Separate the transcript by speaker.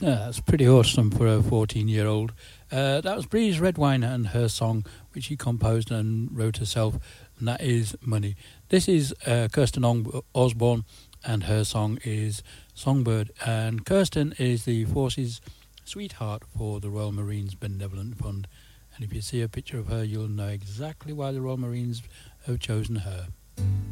Speaker 1: Yeah, that's pretty awesome for a 14-year-old. That was Breeze Redwine and her song, which she composed and wrote herself, and that is Money. This is Kirsten Osborne, and her song is Songbird. And Kirsten is the Force's sweetheart for the Royal Marines Benevolent Fund. And if you see a picture of her, you'll know exactly why the Royal Marines have chosen her.